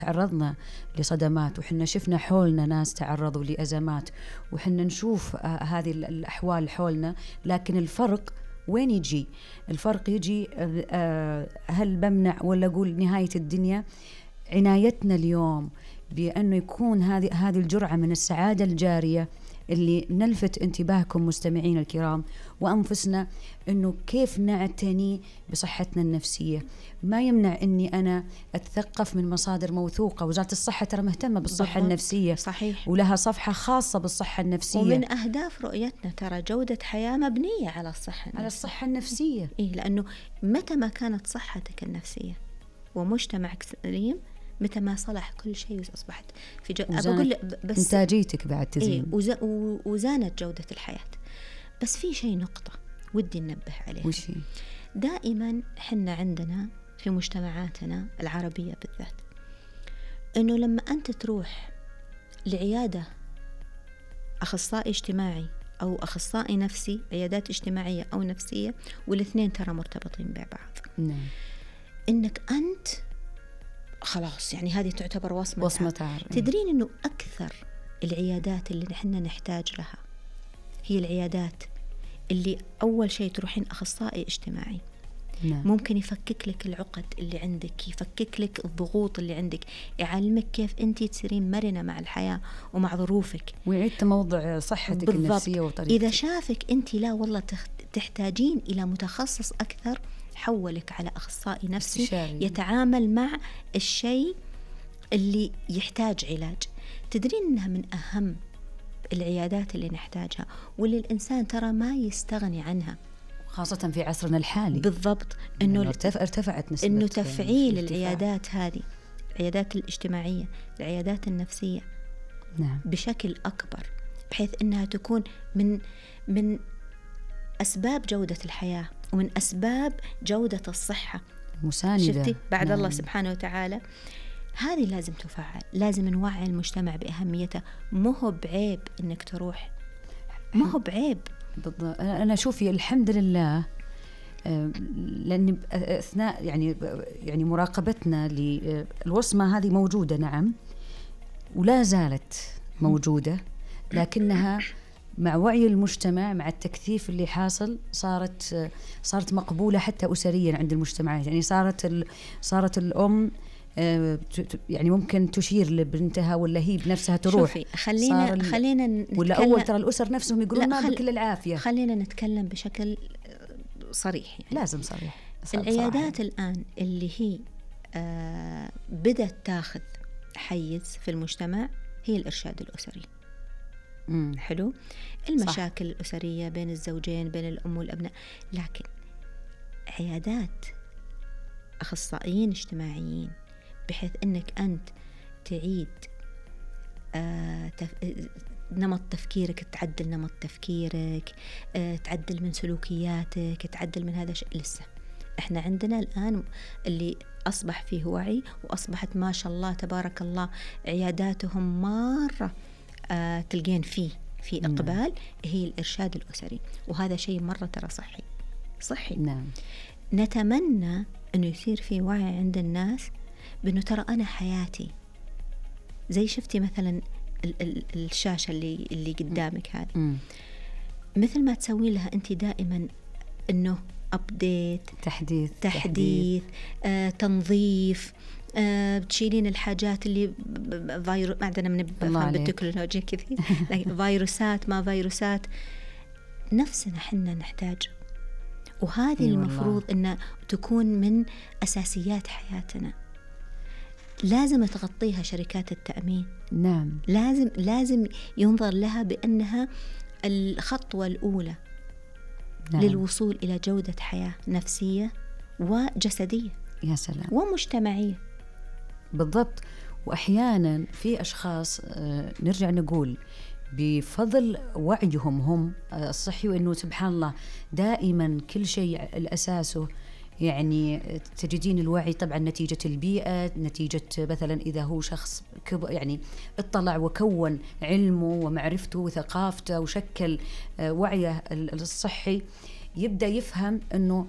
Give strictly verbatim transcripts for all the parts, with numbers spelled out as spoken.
تعرضنا لصدمات، وحنا شفنا حولنا ناس تعرضوا لأزمات، وحنا نشوف آه هذه الأحوال حولنا. لكن الفرق وين يجي؟ الفرق يجي آه هل بمنع ولا أقول نهاية الدنيا؟ عنايتنا اليوم بأنه يكون هذه هذه الجرعة من السعادة الجارية اللي نلفت انتباهكم مستمعين الكرام وأنفسنا، أنه كيف نعتني بصحتنا النفسية. ما يمنع أني أنا أتثقف من مصادر موثوقة. وزارة الصحة ترى مهتمة بالصحة النفسية، صحيح، ولها صفحة خاصة بالصحة النفسية. ومن أهداف رؤيتنا ترى جودة حياة مبنية على الصحة النفسية. على الصحة النفسية. إيه، لأنه متى ما كانت صحتك النفسية ومجتمعك سليم، متى ما صلح كل شيء أصبحت في جو... بقول بس إنتاجيتك بعد تزين. إيه، وز... وزانت جودة الحياة. بس في شيء نقطة ودي ننبه عليها. وشي؟ دائما حنا عندنا في مجتمعاتنا العربية بالذات، إنه لما أنت تروح لعيادة أخصائي اجتماعي أو أخصائي نفسي، عيادات اجتماعية أو نفسية، والاثنين ترى مرتبطين ببعض. نعم. إنك أنت خلاص يعني هذه تعتبر وصمة, وصمة عار. تدرين إنه أكثر العيادات اللي نحن نحتاج لها هي العيادات اللي أول شيء تروحين أخصائي اجتماعي. نعم. ممكن يفكك لك العقد اللي عندك، يفكك لك الضغوط اللي عندك، يعلمك كيف أنت تصيرين مرنة مع الحياة ومع ظروفك، ويعيد تموضع صحتك بالضبط. النفسية وطريقتك. إذا شافك أنت لا والله تحتاجين إلى متخصص أكثر، حولك على أخصائي نفسي استشاري. يتعامل مع الشيء اللي يحتاج علاج. تدرين أنها من أهم العيادات اللي نحتاجها، واللي الإنسان ترى ما يستغني عنها، خاصة في عصرنا الحالي. بالضبط. إنه ارتفعت نسبة إنه تفعيل العيادات هذه، العيادات الاجتماعية، العيادات النفسية، نعم، بشكل أكبر، بحيث أنها تكون من من أسباب جودة الحياة ومن أسباب جودة الصحة. مساندة. شفتي بعد نعم. الله سبحانه وتعالى. هذه لازم تفعل، لازم نوعي المجتمع بأهميتها. مو هو بعيب إنك تروح، مو هو بعيب. بالضبط. أنا شوفي الحمد لله، لأن أثناء يعني يعني مراقبتنا للوصمة هذه موجودة، نعم، ولا زالت موجودة، لكنها مع وعي المجتمع، مع التكثيف اللي حاصل، صارت صارت مقبولة حتى أسريا عند المجتمعات. يعني صارت صارت الأم يعني ممكن تشير لبنتها ولا هي بنفسها تروح. شوفي، خلينا خلينا نتكلم. ولا أول ترى الأسر نفسهم يقولون ما خل... بكل العافية. خلينا نتكلم بشكل صريح، يعني لازم صريح. العيادات الآن اللي هي آه بدأت تاخذ حيز في المجتمع هي الإرشاد الأسري. مم. حلو. المشاكل صح. الأسرية بين الزوجين، بين الأم والأبناء. لكن عيادات أخصائيين اجتماعيين، بحيث أنك أنت تعيد آه تف... نمط تفكيرك، تعدل نمط تفكيرك، آه تعدل من سلوكياتك، تعدل من هذا الشيء. لسه احنا عندنا الآن اللي أصبح فيه وعي، وأصبحت ما شاء الله تبارك الله عياداتهم مرة آه تلقين فيه في إقبال. نعم. هي الإرشاد الأسري، وهذا شيء مرة ترى صحي صحي. نعم. نتمنى أنه يصير في وعي عند الناس بأنه ترى أنا حياتي زي شفتي مثلا ال- ال- الشاشة اللي اللي قدامك هذه، م. مثل ما تسوي لها أنت دائما أنه أبديت، تحديث تحديث آه، تنظيف، آه، بتشيلين الحاجات اللي فيروس، ما عندنا من بفهم بالتكنولوجيا كذي فيروسات ما فيروسات، نفسنا حنا نحتاج. وهذه المفروض أن تكون من أساسيات حياتنا، لازم تغطيها شركات التأمين. نعم. لازم لازم ينظر لها بأنها الخطوة الأولى. نعم. للوصول إلى جودة حياة نفسية وجسدية. يا سلام. ومجتمعية. بالضبط. وأحيانا في أشخاص نرجع نقول بفضل وعيهم هم الصحي، وأنه سبحان الله دائما كل شيء الأساسه يعني تجدين الوعي طبعا نتيجة البيئة، نتيجة مثلا إذا هو شخص يعني اطلع وكون علمه ومعرفته وثقافته وشكل وعيه الصحي، يبدأ يفهم أنه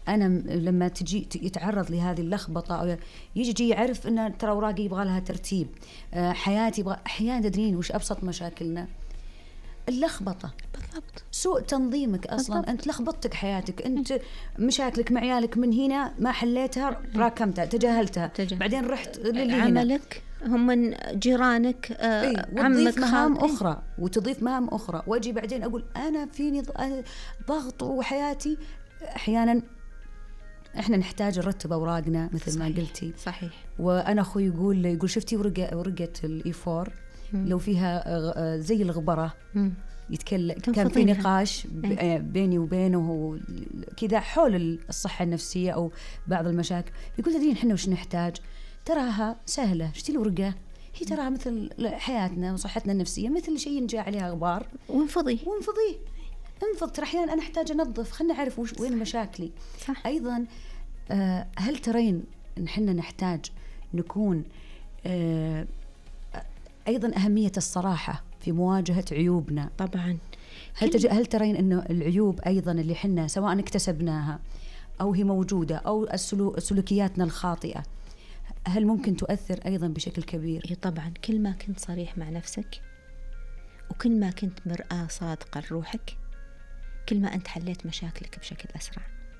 أنا لما تجي يتعرض لهذه اللخبطة أو يجي يجي يعرف إن ترى أوراقي يبغى لها ترتيب، حياتي يبغى. أحيانا تدرين وش أبسط مشاكلنا؟ اللخبطة. بالضبط. سوء تنظيمك أصلا. بالضبط. أنت لخبطتك حياتك، أنت مشاكلك مع عيالك من هنا ما حليتها، راكمتها، تجاهلتها، تجاهل. بعدين رحت للي عملك هم من جيرانك، آه إيه؟ وتضيف مهام أخرى وتضيف مهام أخرى، وأجي بعدين أقول أنا فيني ضغط وحياتي. أحيانا إحنا نحتاج نرتب أوراقنا مثل صحيح. ما قلتي. صحيح. وأنا أخوي يقول يقول شفتي ورقة ورقة الإي فور لو فيها زي الغبرة يتكلم، كان في نقاش بيني وبينه كذا حول الصحة النفسية أو بعض المشاكل، يقول تدرين إحنا وش نحتاج؟ تراها سهلة، اشتري الورقة، هي تراها مثل حياتنا وصحتنا النفسية مثل شيء جاء عليها غبار وانفضي وانفضي انفض. ترى أحيانا أنا أحتاج أنظف، خلنا أعرف وش وين مشاكلي. صح. أيضا آه هل ترين إن إحنا نحتاج نكون آه أيضا أهمية الصراحة في مواجهة عيوبنا؟ طبعا. هل تج... هل ترين إنه العيوب أيضا اللي حنا سواء اكتسبناها أو هي موجودة أو السلو... سلوكياتنا الخاطئة هل ممكن تؤثر أيضا بشكل كبير؟ إيه طبعا. كل ما كنت صريح مع نفسك وكل ما كنت مرآة صادقة لروحك كل ما أنت حليت مشاكلك بشكل أسرع.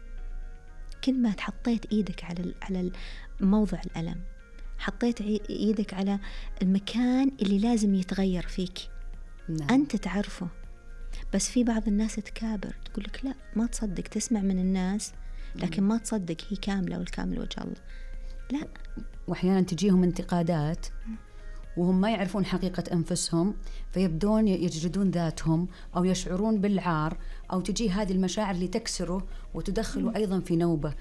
كل ما تحطيت إيدك على على موضع الألم، حطيت إيدك على المكان اللي لازم يتغير فيك. نعم. أنت تعرفه. بس في بعض الناس تكابر تقول لك لا ما تصدق، تسمع من الناس لكن ما تصدق هي كاملة والكامل وجه الله. لا. وأحيانا تجيهم انتقادات وهم ما يعرفون حقيقة أنفسهم فيبدون يجلدون ذاتهم أو يشعرون بالعار أو تجي هذه المشاعر اللي تكسره وتدخله أيضا في نوبة.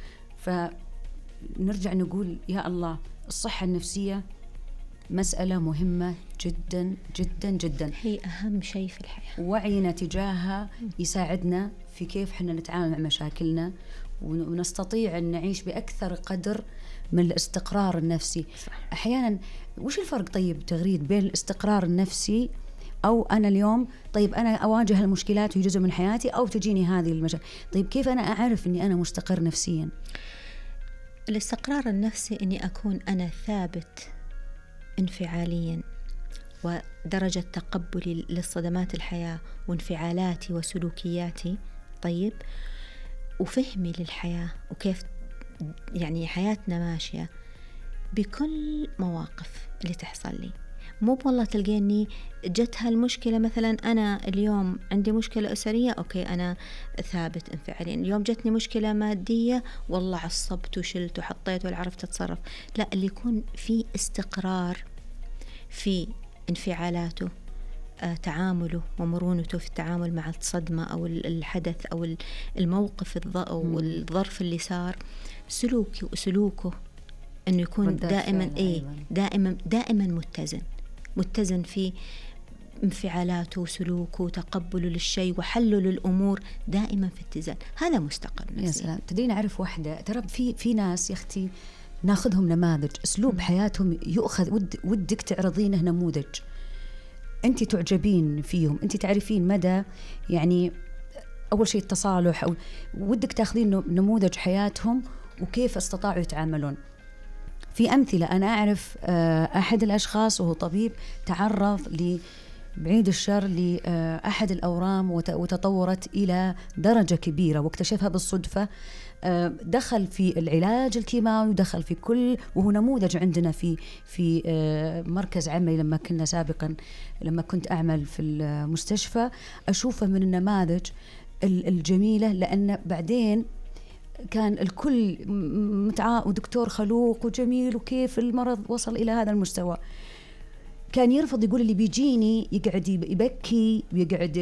فنرجع نقول يا الله الصحة النفسية مسألة مهمة جدا جدا جدا، هي أهم شيء في الحياة. وعينا تجاهها يساعدنا في كيف حنا نتعامل مع مشاكلنا ونستطيع أن نعيش بأكثر قدر من الاستقرار النفسي. صح. أحيانا وش الفرق طيب تغريد بين الاستقرار النفسي أو أنا اليوم طيب أنا أواجه المشكلات وهي جزء من حياتي أو تجيني هذه المشاكل، طيب كيف أنا أعرف أني أنا مستقر نفسيا؟ الاستقرار النفسي أني أكون أنا ثابت انفعاليا ودرجة تقبلي للصدمات الحياة وانفعالاتي وسلوكياتي طيب، وفهمي للحياة وكيف يعني حياتنا ماشية بكل مواقف اللي تحصل لي. مو والله تلقيني جت هالمشكلة مثلا أنا اليوم عندي مشكلة أسرية أوكي أنا ثابت انفعاليا، اليوم جتني مشكلة مادية والله عصبت وشلت وحطيت ولا عرفت أتصرف. لا، اللي يكون في استقرار في انفعالاته، آه، تعامله ومرونته في التعامل مع الصدمة أو الحدث أو الموقف أو الظرف اللي صار، سلوكي وسلوكه إنه يكون دائما إيه دائما دائما متزن متزن في انفعالاته وسلوكه وتقبله للشيء وحله للأمور دائما في اتزان. هذا مستقر نفسي. يا سلام. تدرين أعرف واحدة ترى في في ناس يا أختي ناخذهم نماذج أسلوب م. حياتهم يؤخذ ود ودك تعرضينه نموذج أنت تعجبين فيهم، أنت تعرفين مدى يعني أول شيء التصالح أو ودك تاخذين نموذج حياتهم وكيف استطاعوا يتعاملون. في أمثلة أنا أعرف أحد الأشخاص وهو طبيب تعرض ل بعيد الشر لأحد الأورام وتطورت إلى درجة كبيرة واكتشفها بالصدفة. دخل في العلاج الكيماوي ودخل في كل، وهو نموذج عندنا في في مركز عملي لما كنا سابقا لما كنت أعمل في المستشفى أشوفه من النماذج الجميلة، لأن بعدين كان الكل متعاء ودكتور خلوق وجميل وكيف المرض وصل إلى هذا المستوى. كان يرفض يقول اللي بيجيني يقعد يبكي بيقعد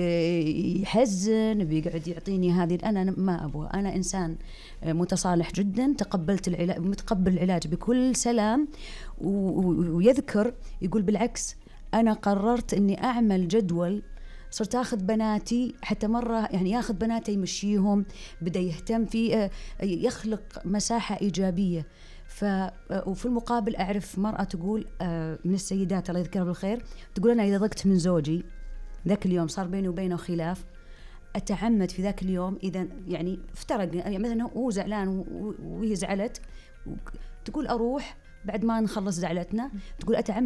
يحزن بيقعد يعطيني هذه، أنا ما أبغى، أنا إنسان متصالح جدا، تقبلت العلاج متقبل العلاج بكل سلام. ويذكر يقول بالعكس أنا قررت أني أعمل جدول، صرت أخذ بناتي حتى مرة يعني ياخذ بناتي يمشيهم، بدأ يهتم في يخلق مساحة إيجابية. ف وفي المقابل أعرف مرأة تقول من السيدات الله يذكرها بالخير، تقول أنا إذا ضقت من زوجي ذاك اليوم صار بيني وبينه خلاف، أتعمد في ذاك اليوم إذا يعني افترق، يعني مثلا هو زعلان وهي زعلت، تقول أروح بعد ما نخلص زعلتنا، تقول أتعمد